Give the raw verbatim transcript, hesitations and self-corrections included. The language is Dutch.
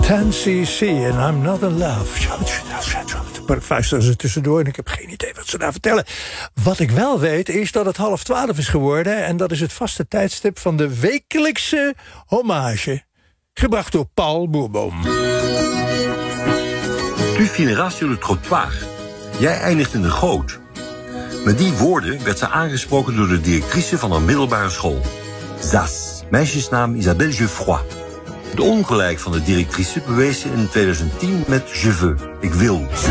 ten C C en I'm not in love. Maar fluisteren ze tussendoor en ik heb geen idee wat ze daar vertellen. Wat ik wel weet is dat het half twaalf is geworden... en dat is het vaste tijdstip van de wekelijkse hommage. Gebracht door Paul Boerboom. Tu finiras sur le trottoir. Jij eindigt in de goot. Met die woorden werd ze aangesproken door de directrice van een middelbare school. Zas, meisjesnaam Isabelle Geoffroy. De ongelijk van de directrice bewees ze in tweeduizend tien met Je veux, ik wil.